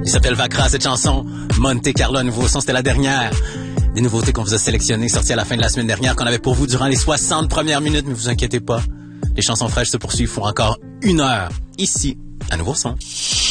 Il s'appelle Vacra, cette chanson. Monte Carlo, nouveau son, c'était la dernière. Des nouveautés qu'on vous a sélectionnées, sorties à la fin de la semaine dernière, qu'on avait pour vous durant les 60 premières minutes, mais vous inquiétez pas. Les chansons fraîches se poursuivent pour encore 1 heure, ici, à Nouveau Son.